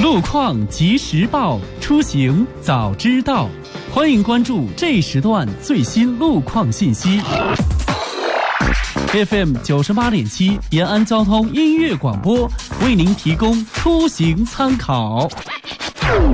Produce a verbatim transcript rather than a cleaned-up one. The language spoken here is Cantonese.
路况及时报，出行早知道。欢迎关注这时段最新路况信息。F M 九十八点七，延安交通音乐广播为您提供出行参考。